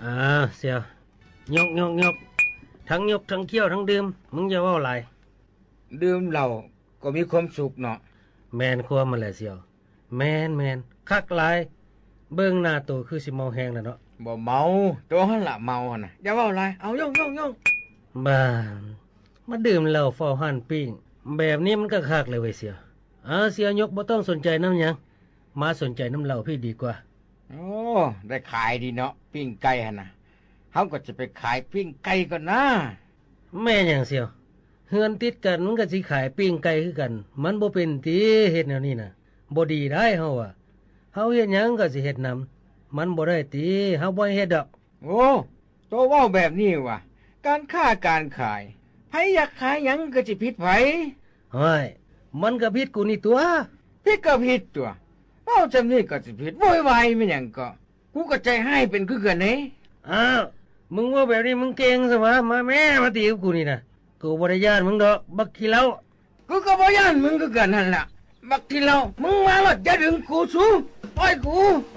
เสี่ยวยกทั้งยกทั้งเคี้ยวทั้งดื่มมึงอย่าเว้าหลายดื่มเหล้าก็มีความสุขเนาะแม่นความมันแหละเสี่ยวแม่นคักหลายเบิ่งหน้าโตคือสิเมาแฮงน่ะเนาะบ่เมาตัวหั่นล่ะเมาหั่นน่ะอย่าเว้าหลายเอาย่องบ้ามาดื่มเหล้าเฝ้าหั่นปิ้งแบบนี้มันก็คักเลยเว้ยเสี่ยวเสี่ยวยกบ่ต้องสนใจน้ำหยังมาสนใจน้ำเหล้าพี่ดีกว่าโอ้ได้ขายดีเนาะปิ้งไก่หั่นน่ะเฮาก็จะไปขายปิ้งไก่ก่อนนะแม่หยังเสี่ยวเฮือนติดกันมันก็สิขายปิ้งไก่คือกันมันบ่เป็นติเฮ็ดแนวนี้น่ะบ่ดีได้เฮาอ่ะเฮาเฮ็ดหยังก็สิเฮ็ดนำมันบ่ได้ติเฮาบ่เฮ็ดดอกโอ้โตเว้าแบบนี้ว่ะการค้าการขายไผอยากขายหยังก็สิผิดไผเฮ้ยมันก็ผิดกูนี่ตัวผิดก็ผิดตัวเว้าจำนี้ก็สิผิดโวยวายแม่นหยังก็กูก็ใจให้เป็นคือกันเด้มึงว่าแบบนี้มึงเก่งซะวะมาแม่มาตีกับกูนี่นะกูบ่ได้ย่านมึงดอกบักขี้เหล้ากูก็บ่ย่านมึงคือกันนั่นล่ะบักขี้เหล้ามึงมาแล้วอย่าดึงกูสูปล่อยกู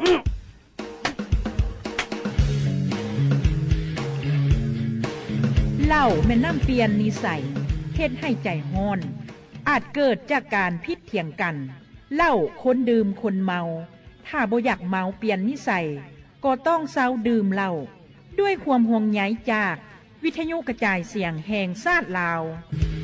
เหล้าแม่นน้ำเปลี่ยนนิสัยเฮ็ดให้ใจฮ้อนอาจเกิดจากการพิดเถียงกันเหล้าคนดื่มคนเมาถ้าบ่อยากเมาเปลี่ยนนิสัยก็ต้องเซาดื่มเหล้าด้วยความห่วงใยจากวิทยุกระจายเสียงแห่งชาติลาว